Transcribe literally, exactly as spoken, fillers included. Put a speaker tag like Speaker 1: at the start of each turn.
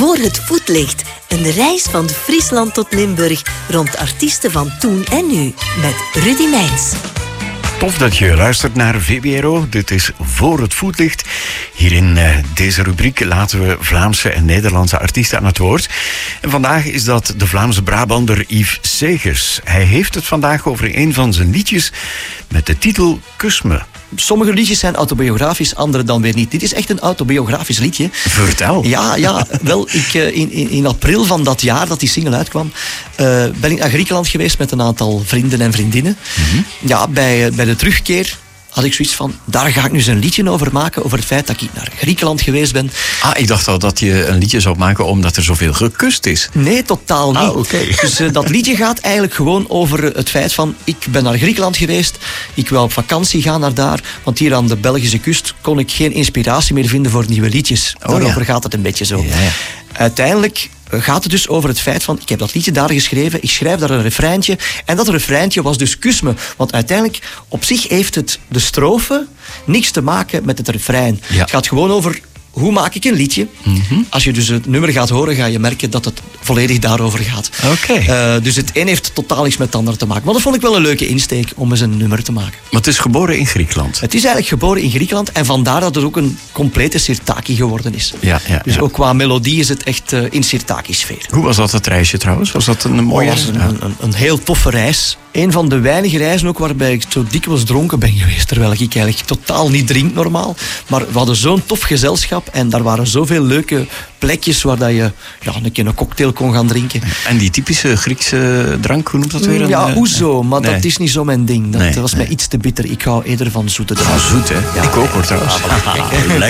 Speaker 1: Voor het voetlicht. Een reis van Friesland tot Limburg rond artiesten van toen en nu. Met Rudy Meijns.
Speaker 2: Tof dat je luistert naar V B R O. Dit is Voor het voetlicht. Hier in uh, deze rubriek laten we Vlaamse en Nederlandse artiesten aan het woord. En vandaag is dat de Vlaamse Brabander Yves Segers. Hij heeft het vandaag over een van zijn liedjes met de titel Kus me.
Speaker 3: Sommige liedjes zijn autobiografisch, andere dan weer niet. Dit is echt een autobiografisch liedje.
Speaker 2: Vertel.
Speaker 3: Ja, ja wel, ik, in, in, in april van dat jaar dat die single uitkwam, uh, ben ik naar Griekenland geweest met een aantal vrienden en vriendinnen. Mm-hmm. Ja, bij, bij de terugkeer had ik zoiets van, daar ga ik nu eens een liedje over maken, over het feit dat ik naar Griekenland geweest ben.
Speaker 2: Ah, ik dacht al dat je een liedje zou maken omdat er zoveel gekust is.
Speaker 3: Nee, totaal niet.
Speaker 2: Ah, okay.
Speaker 3: Dus uh, dat liedje gaat eigenlijk gewoon over het feit van, ik ben naar Griekenland geweest, ik wil op vakantie gaan naar daar, want hier aan de Belgische kust kon ik geen inspiratie meer vinden voor nieuwe liedjes. Oh, Daarover ja. gaat het een beetje zo. Ja, ja. Uiteindelijk gaat het dus over het feit van, ik heb dat liedje daar geschreven, ik schrijf daar een refreintje, en dat refreintje was dus Kus me. Want uiteindelijk, op zich heeft het de strofe niks te maken met het refrein. Ja. Het gaat gewoon over, hoe maak ik een liedje? Mm-hmm. Als je dus het nummer gaat horen, ga je merken dat het volledig daarover gaat.
Speaker 2: Okay.
Speaker 3: Uh, dus het een heeft totaal niks met het ander te maken. Maar dat vond ik wel een leuke insteek om eens een nummer te maken.
Speaker 2: Maar het is geboren in Griekenland?
Speaker 3: Het is eigenlijk geboren in Griekenland en vandaar dat het ook een complete Sirtaki geworden is.
Speaker 2: Ja, ja,
Speaker 3: dus
Speaker 2: ja.
Speaker 3: ook qua melodie is het echt uh, in Sirtaki-sfeer.
Speaker 2: Hoe was dat, het reisje trouwens? Was dat een mooie...
Speaker 3: Het was een, een, een heel toffe reis. Een van de weinige reizen ook waarbij ik zo dikwijls dronken ben geweest. Terwijl ik eigenlijk totaal niet drink normaal. Maar we hadden zo'n tof gezelschap en daar waren zoveel leuke plekjes waar dat je ja, een keer een cocktail kon gaan drinken.
Speaker 2: En die typische Griekse drank, hoe noemt dat weer?
Speaker 3: Ja,
Speaker 2: een,
Speaker 3: ouzo, maar nee. dat is niet zo mijn ding. Dat
Speaker 2: nee,
Speaker 3: was
Speaker 2: nee.
Speaker 3: mij iets te bitter. Ik hou eerder van zoete drank.
Speaker 2: Ah, zoet, hè? Ja, ik ook hoor trouwens.